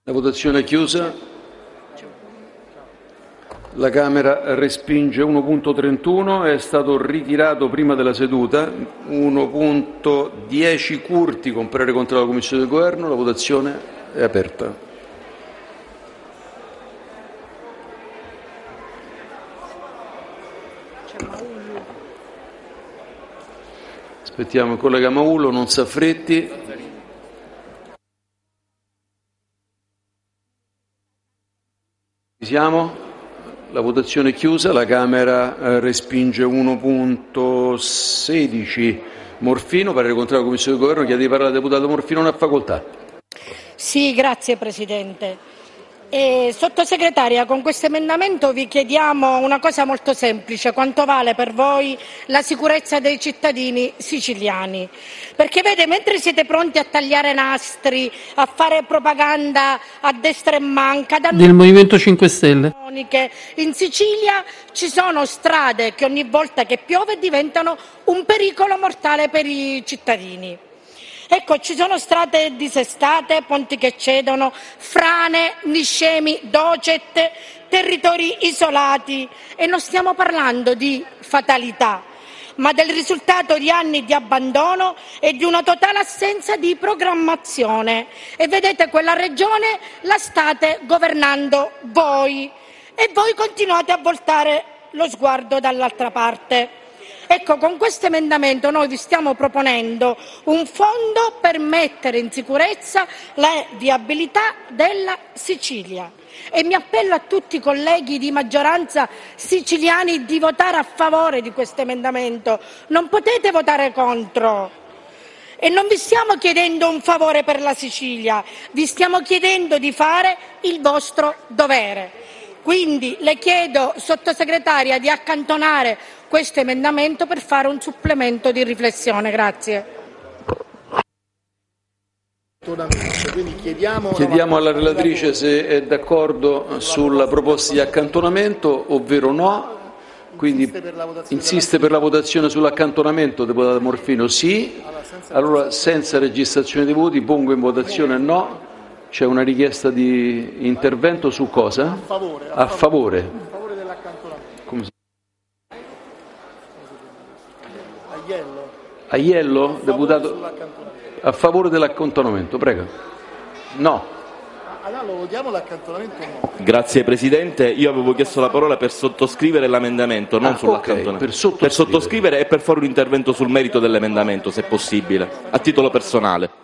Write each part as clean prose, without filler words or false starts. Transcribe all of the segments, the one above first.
La votazione è chiusa. La Camera respinge 1.31, è stato ritirato prima della seduta 1.10 Curti con parere contrario della Commissione del Governo. La votazione è aperta. Aspettiamo il collega Maullo, non s'affretti. Siamo? La votazione è chiusa. La Camera respinge 1.16 Morfino, parere contrario della Commissione del Governo. Chiede di parlare il deputato Morfino, non ha facoltà. Sì, grazie Presidente. Sottosegretaria, con questo emendamento vi chiediamo una cosa molto semplice: quanto vale per voi la sicurezza dei cittadini siciliani? Perché vede, mentre siete pronti a tagliare nastri, a fare propaganda a destra e manca del Movimento 5 Stelle, in Sicilia ci sono strade che ogni volta che piove diventano un pericolo mortale per i cittadini. Ecco, ci sono strade dissestate, ponti che cedono, frane, niscemi, docet, territori isolati, e non stiamo parlando di fatalità, ma del risultato di anni di abbandono e di una totale assenza di programmazione. E vedete, quella regione la state governando voi e voi continuate a voltare lo sguardo dall'altra parte. Ecco, con questo emendamento noi vi stiamo proponendo un fondo per mettere in sicurezza la viabilità della Sicilia, e mi appello a tutti i colleghi di maggioranza siciliani di votare a favore di questo emendamento. Non potete votare contro. E non vi stiamo chiedendo un favore per la Sicilia, vi stiamo chiedendo di fare il vostro dovere. Quindi le chiedo, Sottosegretaria, di accantonare questo emendamento per fare un supplemento di riflessione. Grazie. Quindi chiediamo alla relatrice se è d'accordo sulla proposta di accantonamento, ovvero no. Quindi insiste per la votazione sull'accantonamento, deputato Morfino? Sì. Allora, senza registrazione dei voti, pongo in votazione no. C'è una richiesta di intervento su cosa? A favore dell'accantonamento. Come si... Aiello, deputato, a favore dell'accantonamento, prego. No. Allora lo votiamo l'accantonamento o no? Grazie Presidente, io avevo chiesto la parola per sottoscrivere l'emendamento, non sull'accantonamento. Per sottoscrivere e per fare un intervento sul merito dell'emendamento, se possibile, a titolo personale.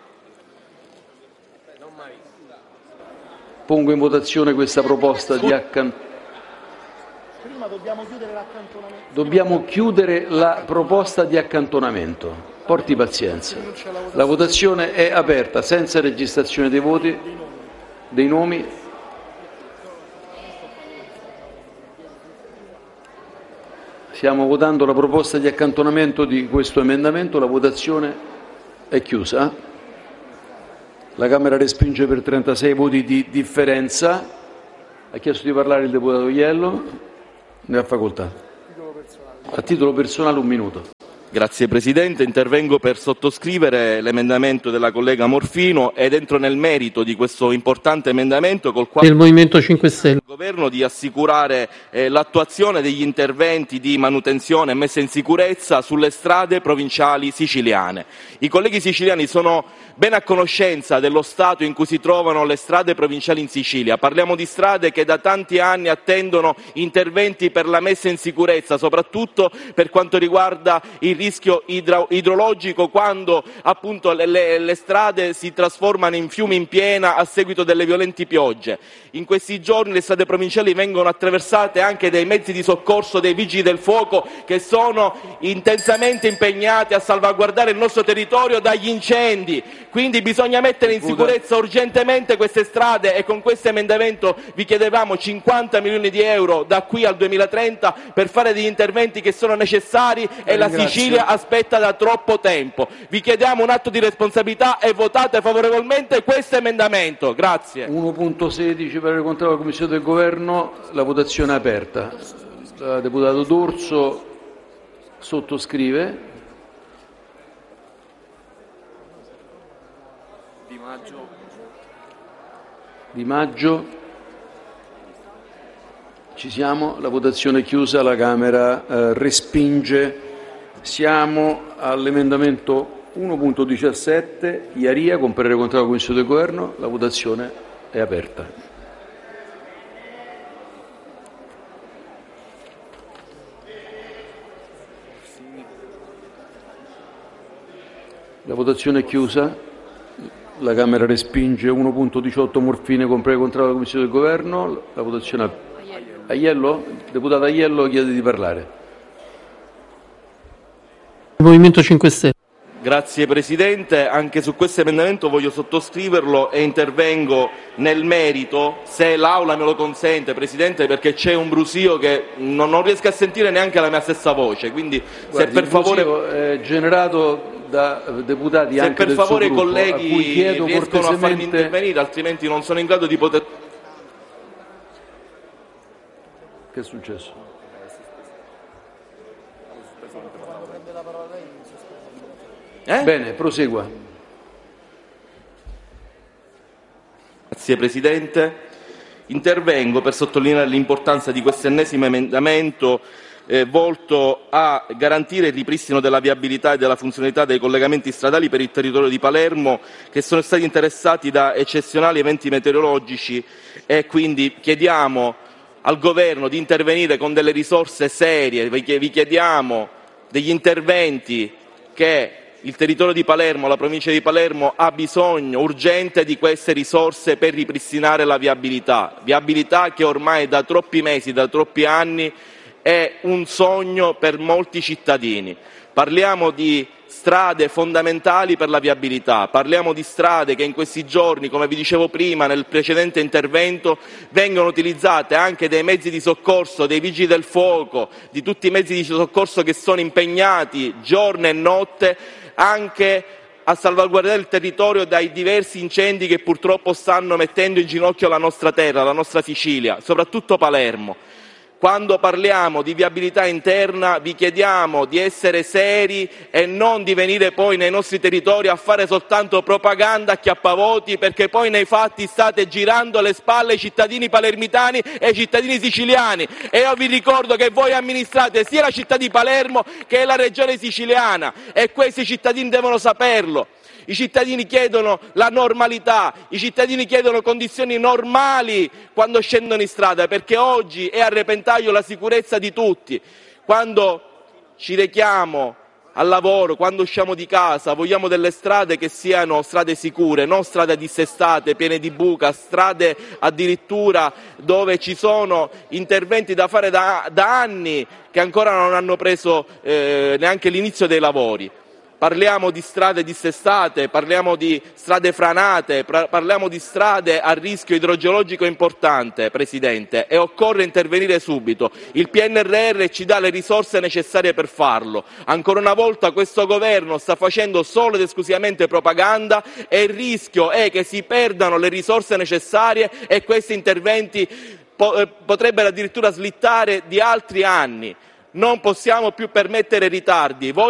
Pongo in votazione questa proposta di accantonamento. Prima dobbiamo chiudere l'accantonamento. Dobbiamo chiudere la proposta di accantonamento. Porti pazienza. La votazione è aperta, senza registrazione dei voti, dei nomi. Stiamo votando la proposta di accantonamento di questo emendamento. La votazione è chiusa. La Camera respinge per 36 voti di differenza. Ha chiesto di parlare il deputato Iello. Ne ha facoltà. A titolo personale 1 minuto. Grazie Presidente, intervengo per sottoscrivere l'emendamento della collega Morfino ed entro nel merito di questo importante emendamento col quale del Movimento 5 Stelle, il Governo di assicurare l'attuazione degli interventi di manutenzione e messa in sicurezza sulle strade provinciali siciliane. I colleghi siciliani sono ben a conoscenza dello stato in cui si trovano le strade provinciali in Sicilia. Parliamo di strade che da tanti anni attendono interventi per la messa in sicurezza, soprattutto per quanto riguarda il rischio idrologico, quando appunto le strade si trasformano in fiumi in piena a seguito delle violenti piogge. In questi giorni le strade provinciali vengono attraversate anche dai mezzi di soccorso dei vigili del fuoco, che sono intensamente impegnati a salvaguardare il nostro territorio dagli incendi. Quindi bisogna mettere in sicurezza urgentemente queste strade, e con questo emendamento vi chiedevamo 50 milioni di euro da qui al 2030 per fare degli interventi che sono necessari e la Sicilia aspetta da troppo tempo. Vi chiediamo un atto di responsabilità e votate favorevolmente questo emendamento. Grazie. 1.16 parere contrario della Commissione del Governo. La votazione è aperta. Il deputato D'Orso sottoscrive. Di Maggio. Ci siamo, la votazione è chiusa, la Camera respinge. Siamo all'emendamento 1.17, Iaria, con parere contrario alla Commissione del Governo. La votazione è aperta. La votazione è chiusa. La Camera respinge 1.18, Morfine, con parere contrario alla Commissione del Governo. La votazione Aiello? Deputata Aiello chiede di parlare. Il Movimento 5 Stelle. Grazie Presidente, anche su questo emendamento voglio sottoscriverlo e intervengo nel merito, se l'Aula me lo consente Presidente, perché c'è un brusio che non riesco a sentire neanche la mia stessa voce, quindi se per favore è generato da deputati se anche per del favore suo i gruppo, colleghi a cui chiedo riescono a farmi cortesemente... intervenire, altrimenti non sono in grado di poter... Che è successo? Bene, prosegua. Grazie Presidente. Intervengo per sottolineare l'importanza di questo ennesimo emendamento volto a garantire il ripristino della viabilità e della funzionalità dei collegamenti stradali per il territorio di Palermo, che sono stati interessati da eccezionali eventi meteorologici, e quindi chiediamo al Governo di intervenire con delle risorse serie. Vi chiediamo degli interventi che il territorio di Palermo, la provincia di Palermo ha bisogno urgente di queste risorse per ripristinare la viabilità che ormai da troppi mesi, da troppi anni è un sogno per molti cittadini. Parliamo di strade fondamentali per la viabilità, parliamo di strade che in questi giorni, come vi dicevo prima nel precedente intervento, vengono utilizzate anche dai mezzi di soccorso, dei vigili del fuoco, di tutti i mezzi di soccorso che sono impegnati giorno e notte anche a salvaguardare il territorio dai diversi incendi che purtroppo stanno mettendo in ginocchio la nostra terra, la nostra Sicilia, soprattutto Palermo. Quando parliamo di viabilità interna vi chiediamo di essere seri e non di venire poi nei nostri territori a fare soltanto propaganda a chiappavoti, perché poi nei fatti state girando le spalle ai cittadini palermitani e ai cittadini siciliani. E io vi ricordo che voi amministrate sia la città di Palermo che la regione siciliana, e questi cittadini devono saperlo. I cittadini chiedono la normalità, i cittadini chiedono condizioni normali quando scendono in strada, perché oggi è a repentaglio la sicurezza di tutti. Quando ci rechiamo al lavoro, quando usciamo di casa, vogliamo delle strade che siano strade sicure, non strade dissestate, piene di buca, strade addirittura dove ci sono interventi da fare da anni che ancora non hanno preso neanche l'inizio dei lavori. Parliamo di strade dissestate, parliamo di strade franate, parliamo di strade a rischio idrogeologico importante, Presidente, e occorre intervenire subito. Il PNRR ci dà le risorse necessarie per farlo. Ancora una volta questo Governo sta facendo solo ed esclusivamente propaganda, e il rischio è che si perdano le risorse necessarie e questi interventi potrebbero addirittura slittare di altri anni. Non possiamo più permettere ritardi.